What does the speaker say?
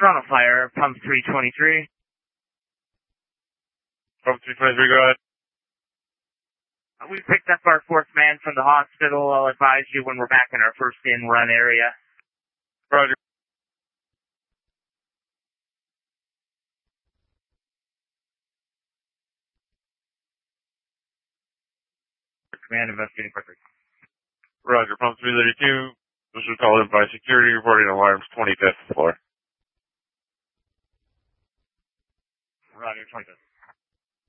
Toronto Fire, pump 323. Pump 323, go ahead. We picked up our fourth man from the hospital. I'll advise you when we're back in our first in-run area. Roger. Command investigating quickly. Roger, pump 332. This was called in by security reporting alarms 25th floor. Roger, 25th.